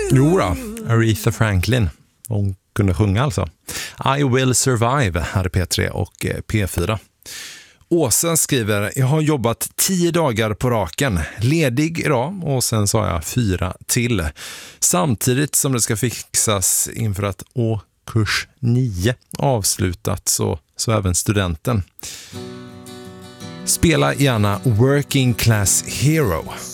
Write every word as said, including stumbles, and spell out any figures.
Jo då, Aretha Franklin. Hon kunde sjunga alltså. I Will Survive här i P tre och P fyra. Åsen skriver, jag har jobbat tio dagar på raken, ledig idag och sen sa jag fyra till. Samtidigt som det ska fixas inför att årskurs nio avslutat så, så även studenten. Spela gärna Working Class Hero.